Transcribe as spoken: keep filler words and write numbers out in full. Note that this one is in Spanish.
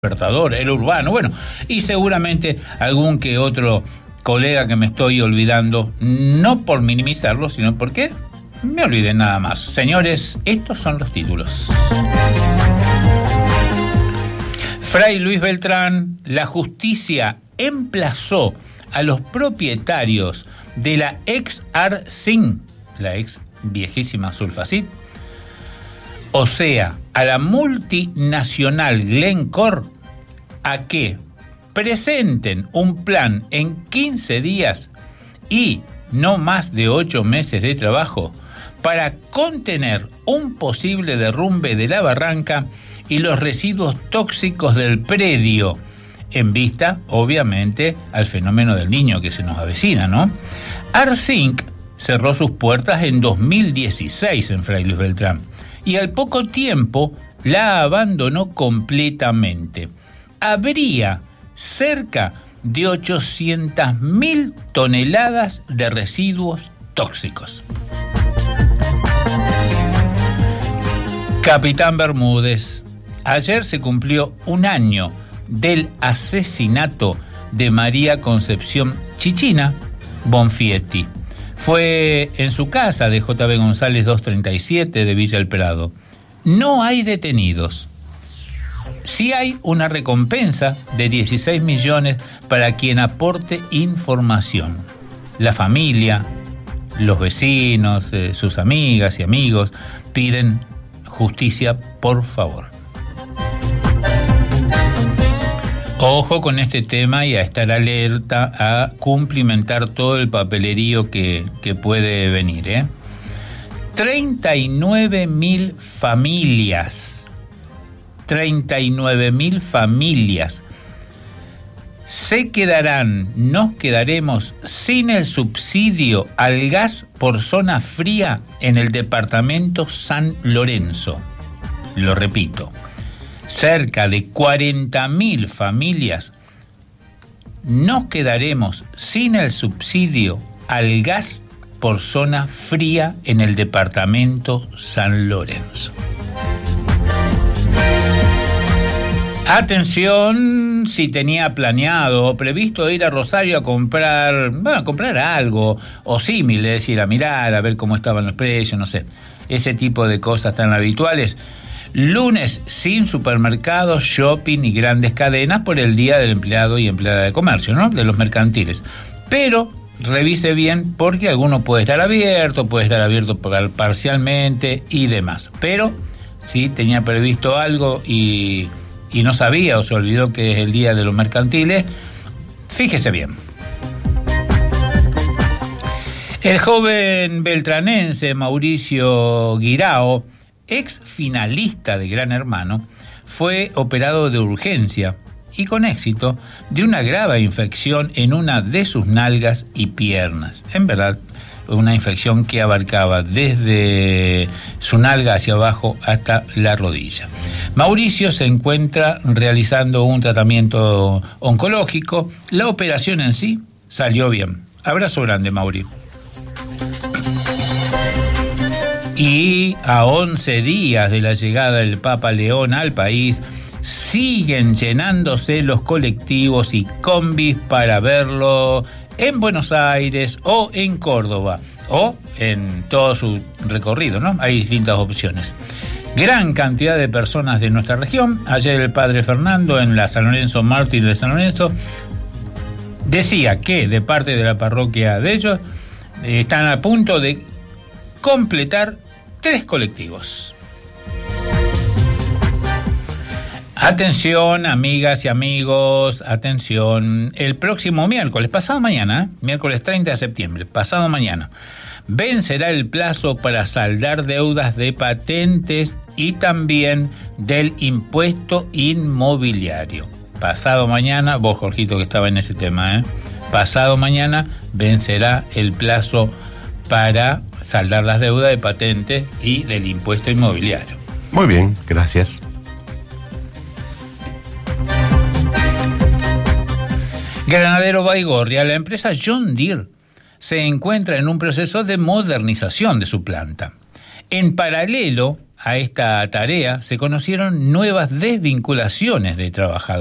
Despertador, el urbano, bueno, y seguramente algún que otro colega que me estoy olvidando, no por minimizarlo, sino porque me olvidé nada más. Señores, estos son los títulos. Fray Luis Beltrán, la justicia emplazó a los propietarios de la ex Arcin, la ex viejísima Sulfacid, o sea, a la multinacional Glencore, a que presenten un plan en quince días y no más de ocho meses de trabajo para contener un posible derrumbe de la barranca y los residuos tóxicos del predio, en vista, obviamente, al fenómeno del Niño que se nos avecina, ¿no? Arcinc cerró sus puertas en dos mil dieciséis en Fray Luis Beltrán, y al poco tiempo la abandonó completamente. Habría cerca de ochocientas mil toneladas de residuos tóxicos. Capitán Bermúdez, ayer se cumplió un año del asesinato de María Concepción Chichina Bonfietti. Fue en su casa de J B González doscientos treinta y siete de Villa El Prado. No hay detenidos. Sí hay una recompensa de dieciséis millones para quien aporte información. La familia, los vecinos, eh, sus amigas y amigos piden justicia, por favor. Ojo con este tema y a estar alerta a cumplimentar todo el papelerío que, que puede venir, ¿eh? treinta y nueve mil familias, treinta y nueve mil familias se quedarán, nos quedaremos sin el subsidio al gas por zona fría en el departamento San Lorenzo. Lo repito. Cerca de cuarenta mil familias nos quedaremos sin el subsidio al gas por zona fría en el departamento San Lorenzo. Atención, si tenía planeado o previsto ir a Rosario a comprar, bueno, a comprar algo o símiles, ir a mirar, a ver cómo estaban los precios, no sé, ese tipo de cosas tan habituales. Lunes sin supermercados, shopping y grandes cadenas por el Día del Empleado y Empleada de Comercio, ¿no? De los mercantiles. Pero revise bien porque alguno puede estar abierto, puede estar abierto parcialmente y demás. Pero si tenía previsto algo y, y no sabía o se olvidó que es el Día de los Mercantiles, fíjese bien. El joven beltranense Mauricio Guirao, ex finalista de Gran Hermano, fue operado de urgencia y con éxito de una grave infección en una de sus nalgas y piernas. En verdad, una infección que abarcaba desde su nalga hacia abajo hasta la rodilla. Mauricio se encuentra realizando un tratamiento oncológico. La operación en sí salió bien. Abrazo grande, Mauri. Y a once días de la llegada del Papa León al país, siguen llenándose los colectivos y combis para verlo en Buenos Aires o en Córdoba, o en todo su recorrido, ¿no? Hay distintas opciones. Gran cantidad de personas de nuestra región. Ayer el padre Fernando en la San Lorenzo Mártir de San Lorenzo decía que de parte de la parroquia de ellos eh, están a punto de completar tres colectivos. Atención, amigas y amigos, atención. El próximo miércoles, pasado mañana, ¿eh? miércoles treinta de septiembre, pasado mañana, vencerá el plazo para saldar deudas de patentes y también del impuesto inmobiliario. Pasado mañana, vos, Jorgito, que estaba en ese tema, ¿eh? pasado mañana vencerá el plazo para saldar las deudas de patentes y del impuesto inmobiliario. Muy bien, gracias. Granadero Baigorria, la empresa John Deere se encuentra en un proceso de modernización de su planta. En paralelo a esta tarea se conocieron nuevas desvinculaciones de trabajadores.